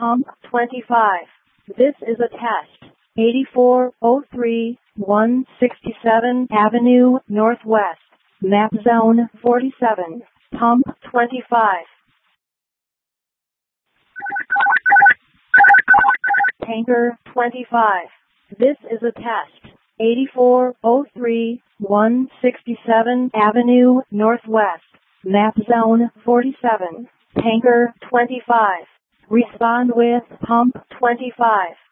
Pump 25. This is a test. 8403 167 Avenue Northwest. Map Zone 47. Pump 25. Tanker 25. This is a test. 8403 167 Avenue Northwest. Map Zone 47. Tanker 25. Respond with Pump 25.